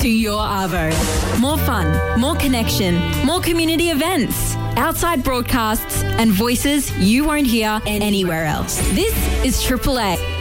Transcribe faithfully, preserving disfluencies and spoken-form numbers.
to your Arvo. More fun, more connection, more community events, outside broadcasts and voices you won't hear anywhere else. This is Triple A.